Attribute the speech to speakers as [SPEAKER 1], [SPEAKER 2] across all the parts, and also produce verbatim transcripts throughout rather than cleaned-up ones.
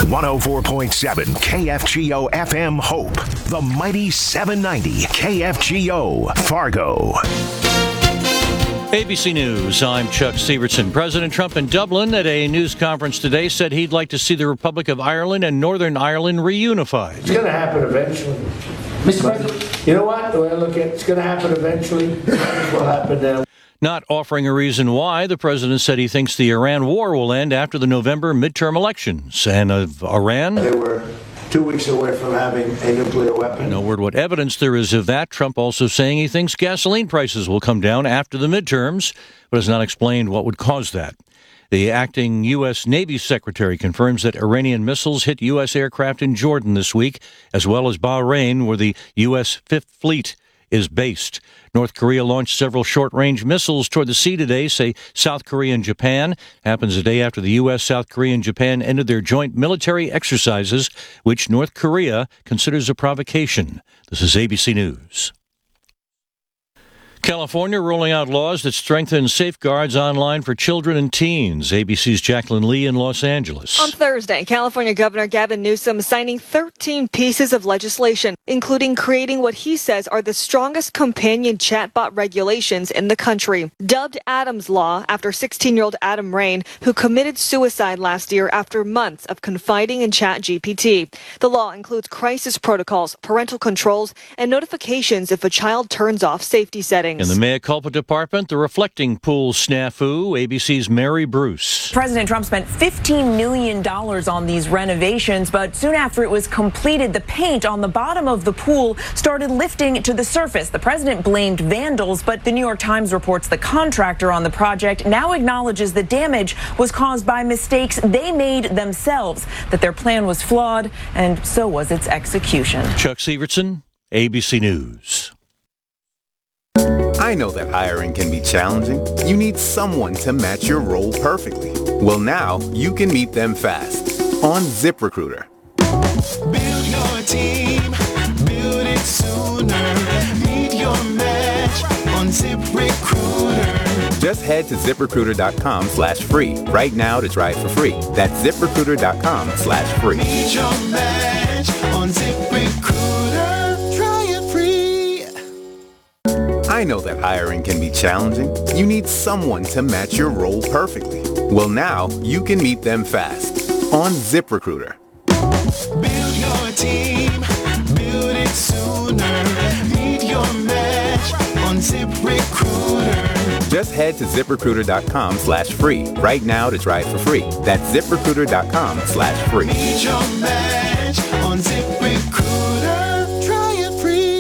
[SPEAKER 1] one oh four point seven K F G O F M Hope. The mighty seven ninety K F G O Fargo.
[SPEAKER 2] A B C News, I'm Chuck Severson. President Trump in Dublin at a news conference today said he'd like to see the Republic of Ireland and Northern Ireland reunified.
[SPEAKER 3] It's going to happen eventually. Mister President. You know what? The way I look at it, it's going to happen eventually. It will happen now.
[SPEAKER 2] Not offering a reason why, the president said he thinks the Iran war will end after the November midterm elections. And of Iran,
[SPEAKER 3] they were two weeks away from having a nuclear weapon.
[SPEAKER 2] No word what evidence there is of that. Trump also saying he thinks gasoline prices will come down after the midterms, but has not explained what would cause that. The acting U S. Navy secretary confirms that Iranian missiles hit U S aircraft in Jordan this week, as well as Bahrain, where the U S. Fifth Fleet is based. North Korea launched several short-range missiles toward the sea today, say South Korea and Japan. Happens a day after the U S, South Korea, and Japan ended their joint military exercises, which North Korea considers a provocation. This is A B C News. California rolling out laws that strengthen safeguards online for children and teens. A B C's Jacqueline Lee in Los Angeles.
[SPEAKER 4] On Thursday, California Governor Gavin Newsom signing thirteen pieces of legislation, including creating what he says are the strongest companion chatbot regulations in the country. Dubbed Adam's Law after sixteen-year-old Adam Rain, who committed suicide last year after months of confiding in ChatGPT. The law includes crisis protocols, parental controls, and notifications if a child turns off safety settings.
[SPEAKER 2] In the mea culpa department, the reflecting pool snafu, A B C's Mary Bruce.
[SPEAKER 5] President Trump spent fifteen million dollars on these renovations, but soon after it was completed, the paint on the bottom of the pool started lifting to the surface. The president blamed vandals, but the New York Times reports the contractor on the project now acknowledges the damage was caused by mistakes they made themselves, that their plan was flawed, and so was its execution.
[SPEAKER 2] Chuck Severson, A B C News.
[SPEAKER 6] I know that hiring can be challenging. You need someone to match your role perfectly. Well, now you can meet them fast on ZipRecruiter.
[SPEAKER 7] Build your team, build it sooner. Meet your match on ZipRecruiter.
[SPEAKER 6] Just head to ZipRecruiter.com slash free right now to try it for free. That's ZipRecruiter.com slash free.
[SPEAKER 7] Meet your match on ZipRecruiter. Try it free.
[SPEAKER 6] I know that hiring can be challenging. You need someone to match your role perfectly. Well, now you can meet them fast on ZipRecruiter.
[SPEAKER 7] Build your team, build it sooner. Meet your match on ZipRecruiter.
[SPEAKER 6] Just head to ZipRecruiter.com slash free right now to try it for free. That's ZipRecruiter.com slash free.
[SPEAKER 7] Meet your match on ZipRecruiter. Try it free.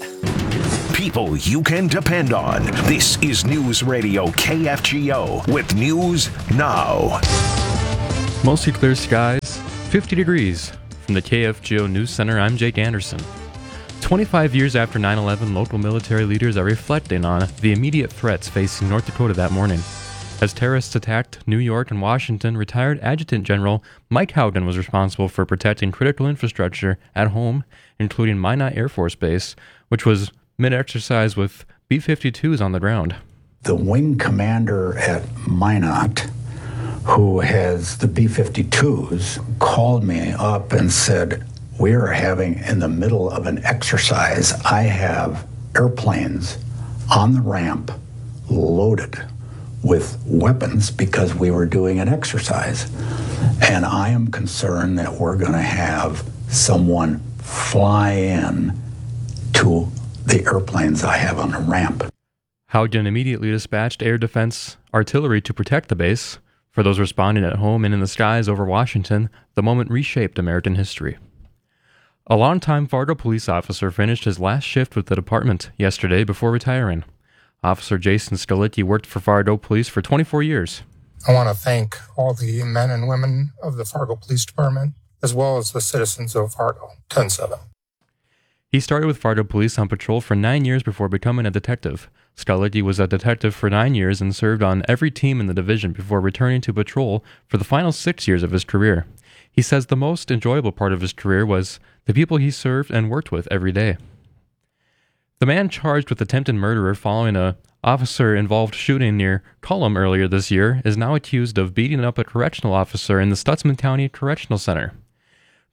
[SPEAKER 1] People you can depend on. This is News Radio K F G O with News Now.
[SPEAKER 8] Mostly clear skies, fifty degrees. From the K F G O News Center, I'm Jake Anderson. twenty-five years after nine eleven, local military leaders are reflecting on the immediate threats facing North Dakota that morning. As terrorists attacked New York and Washington, retired Adjutant General Mike Haugen was responsible for protecting critical infrastructure at home, including Minot Air Force Base, which was mid-exercise with B fifty-twos on the ground.
[SPEAKER 9] The wing commander at Minot, who has the B fifty-twos, called me up and said, we are having, in the middle of an exercise, I have airplanes on the ramp loaded with weapons because we were doing an exercise. And I am concerned that we're going to have someone fly in to the airplanes I have on the ramp.
[SPEAKER 8] Haugen immediately dispatched air defense artillery to protect the base. For those responding at home and in the skies over Washington, the moment reshaped American history. A longtime Fargo police officer finished his last shift with the department yesterday before retiring. Officer Jason Scalicchi worked for Fargo Police for twenty-four years.
[SPEAKER 10] I want to thank all the men and women of the Fargo Police Department, as well as the citizens of Fargo. ten seven.
[SPEAKER 8] He started with Fargo Police on patrol for nine years before becoming a detective. Scalicchi was a detective for nine years and served on every team in the division before returning to patrol for the final six years of his career. He says the most enjoyable part of his career was the people he served and worked with every day. The man charged with attempted murder following a officer-involved shooting near Cullum earlier this year is now accused of beating up a correctional officer in the Stutsman County Correctional Center.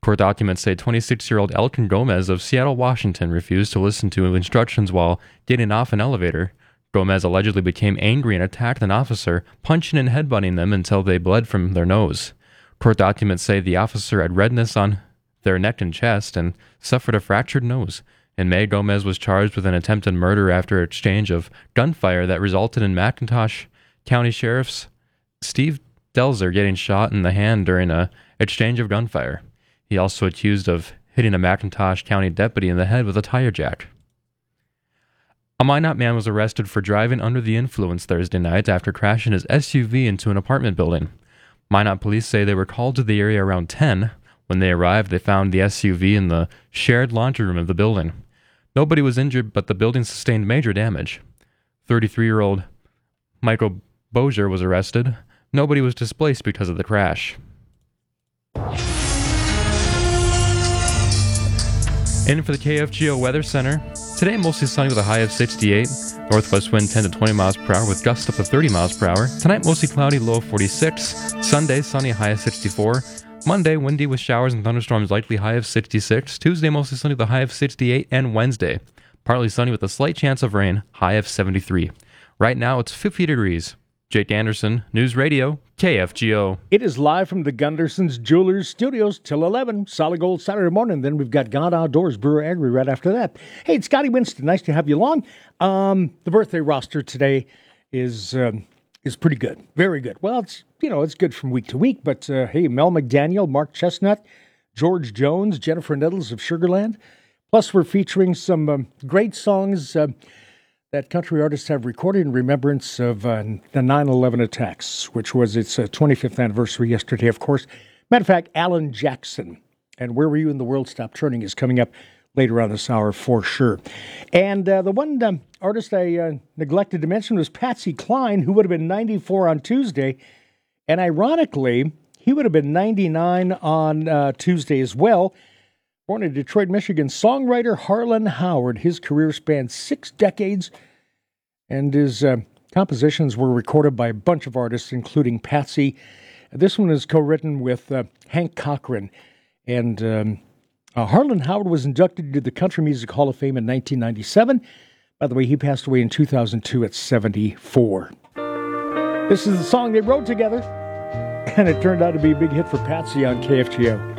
[SPEAKER 8] Court documents say twenty-six-year-old Elkin Gomez of Seattle, Washington, refused to listen to instructions while getting off an elevator. Gomez allegedly became angry and attacked an officer, punching and headbutting them until they bled from their nose. Court documents say the officer had redness on their neck and chest and suffered a fractured nose. In May, Gomez was charged with an attempted murder after an exchange of gunfire that resulted in McIntosh County Sheriff's Steve Delzer getting shot in the hand during an exchange of gunfire. He also accused of hitting a McIntosh County deputy in the head with a tire jack. A Minot man was arrested for driving under the influence Thursday night after crashing his S U V into an apartment building. Minot police say they were called to the area around ten. When they arrived, they found the S U V in the shared laundry room of the building. Nobody was injured, but the building sustained major damage. thirty-three-year-old Michael Bozier was arrested. Nobody was displaced because of the crash. In for the K F G O Weather Center. Today, mostly sunny with a high of sixty-eight. Northwest wind ten to twenty miles per hour with gusts up to thirty miles per hour. Tonight, mostly cloudy, low of forty-six. Sunday, sunny, high of sixty-four. Monday, windy with showers and thunderstorms, likely high of sixty-six. Tuesday, mostly sunny with a high of sixty-eight. And Wednesday, partly sunny with a slight chance of rain, high of seventy-three. Right now, it's fifty degrees. Jake Anderson, News Radio, K F G O.
[SPEAKER 11] It is live from the Gunderson's Jewelers Studios till eleven, Solid Gold Saturday morning. Then we've got God Outdoors Brewer Agri right after that. Hey, it's Scotty Winston. Nice to have you along. Um, the birthday roster today is um, is pretty good. Very good. Well, it's, you know, it's good from week to week. But, uh, hey, Mel McDaniel, Mark Chestnut, George Jones, Jennifer Nettles of Sugarland. Plus, we're featuring some um, great songs uh, that country artists have recorded in remembrance of uh, the nine eleven attacks, which was its uh, twenty-fifth anniversary yesterday, of course. Matter of fact, Alan Jackson and Where Were You in the World Stopped Turning is coming up later on this hour for sure. And uh, the one um, artist I uh, neglected to mention was Patsy Cline, who would have been ninety-four on Tuesday. And ironically, he would have been ninety-nine on uh, Tuesday as well. Born in Detroit, Michigan, songwriter Harlan Howard. His career spanned six decades, and his uh, compositions were recorded by a bunch of artists, including Patsy. This one is co-written with uh, Hank Cochran. And um, uh, Harlan Howard was inducted into the Country Music Hall of Fame in nineteen ninety-seven. By the way, he passed away in two thousand two at seventy-four. This is the song they wrote together, and it turned out to be a big hit for Patsy on K F G O.